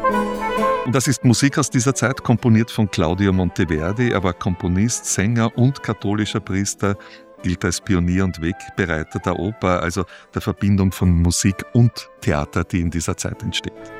Das ist Musik aus dieser Zeit, komponiert von Claudio Monteverdi. Er war Komponist, Sänger und katholischer Priester, gilt als Pionier und Wegbereiter der Oper, also der Verbindung von Musik und Theater, die in dieser Zeit entsteht.